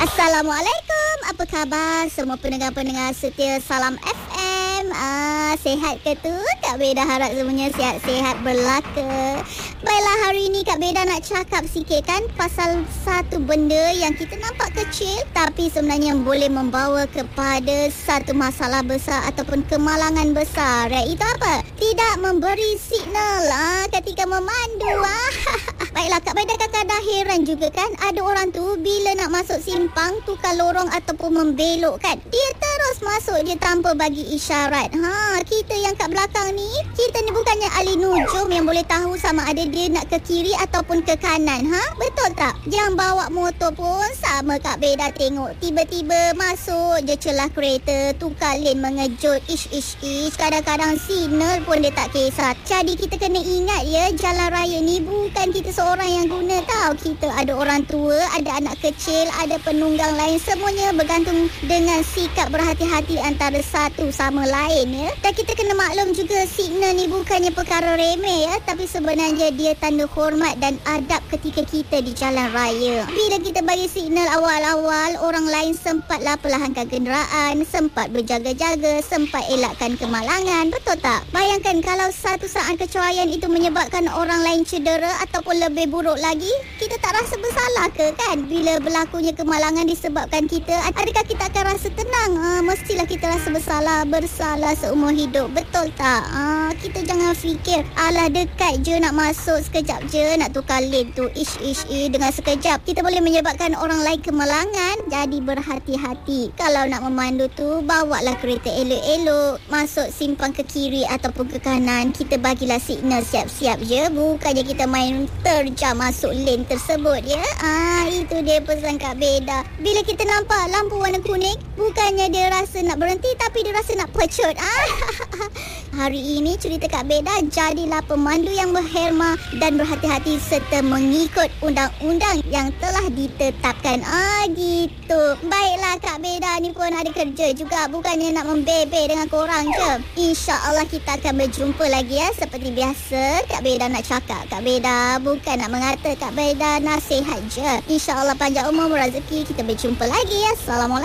Assalamualaikum. Apa khabar semua pendengar-pendengar setia Salam FM? Sihat ke tu? Kak Beda harap semuanya sihat-sihat berlaka. Baiklah, hari ini Kak Beda nak cakap sikit kan pasal satu benda yang kita nampak kecil tapi sebenarnya boleh membawa kepada satu masalah besar ataupun kemalangan besar. Itu apa? Tidak memberi signal ketika memandu. Baiklah, Kak Beda kadang-kadang heran juga kan, ada orang tu bila nak masuk simpang, tukar lorong ataupun membelok kan, dia terus masuk je tanpa bagi isyarat. Kita yang kat belakang ni, kita ni bukannya ahli nujum yang boleh tahu sama ada dia nak ke kiri ataupun ke kanan. Betul tak? Yang bawa motor pun sama Kak Beda tengok, tiba-tiba masuk je celah kereta, tukar lane mengejut, ish. Kadang-kadang signal pun dia tak kisah. Jadi kita kena ingat ya, jalan raya ni bukan kita seorang yang guna tau. Kita ada orang tua, ada anak kecil, ada penunggang lain. Semuanya bergantung dengan sikap berhati-hati antara satu sama lain ya. Dan kita kena maklum juga, signal ni bukannya perkara remeh ya, tapi sebenarnya dia tanda hormat dan adab ketika kita di jalan raya. Bila kita bagi signal awal-awal, orang lain sempatlah perlahankan kenderaan, sempat berjaga-jaga, sempat elakkan kemalangan. Betul tak? Bayangkan kalau satu saat kecuaian itu menyebabkan orang lain cedera ataupun lebih buruk lagi, kita tak rasa bersalah ke kan? Bila berlakunya kemalangan disebabkan kita, adakah kita akan rasa tenang? Mestilah kita rasa bersalah seumur hidup. Betul tak? Kita jangan fikir alah dekat je nak masuk, sekejap je nak tukar lane tu, ish dengan sekejap kita boleh menyebabkan orang lain kemalangan. Jadi berhati-hati. Kalau nak memandu tu, bawalah kereta elok-elok, masuk simpang ke kiri ataupun ke kanan, kita bagilah signal siap-siap je, bukannya kita main terjam masuk lane tersebut ya. Itu dia pesan Kak Beda. Bila kita nampak lampu warna kuning, bukannya dia rasa nak berhenti, tapi dia rasa nak pecut. Hari ini cerita Kak Beda, jadilah pemandu yang berherma dan berhati-hati serta mengikut undang-undang yang telah ditetapkan. Gitu. Baiklah, Kak Beda ni pun ada kerja juga, bukannya nak membebe dengan korang je. InsyaAllah kita akan berjumpa lagi ya. Seperti biasa, Kak Beda nak cakap, Kak Beda bukan nak mengata, Kak Beda nasihat je. InsyaAllah panjang umur rezeki, kita berjumpa lagi ya. Assalamualaikum.